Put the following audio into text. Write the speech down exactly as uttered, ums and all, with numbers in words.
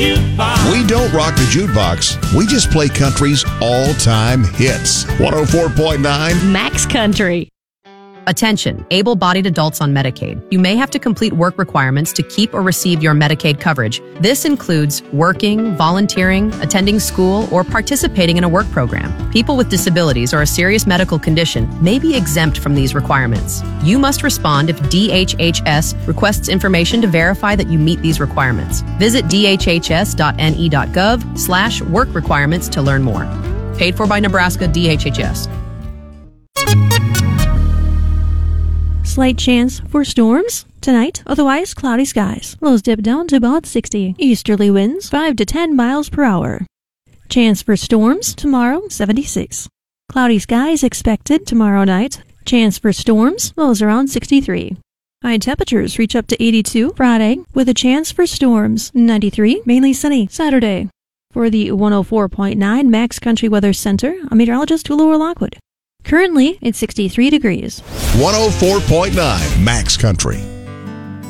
jukebox. We don't rock the jukebox. We just play country's all-time hits. one oh four point nine Max Country. Attention, able-bodied adults on Medicaid. You may have to complete work requirements to keep or receive your Medicaid coverage. This includes working, volunteering, attending school, or participating in a work program. People with disabilities or a serious medical condition may be exempt from these requirements. You must respond if D H H S requests information to verify that you meet these requirements. Visit d h h s dot n e dot gov slash work requirements to learn more. Paid for by Nebraska D H H S. Slight chance for storms tonight, otherwise cloudy skies. Lows dip down to about sixty. Easterly winds five to ten miles per hour. Chance for storms tomorrow, seventy-six. Cloudy skies expected tomorrow night. Chance for storms, lows around sixty-three. High temperatures reach up to eighty-two Friday with a chance for storms. ninety-three, mainly sunny Saturday. For the one oh four point nine Max Country Weather Center, I'm meteorologist Laura Lockwood. Currently, it's sixty-three degrees. one oh four point nine Max Country.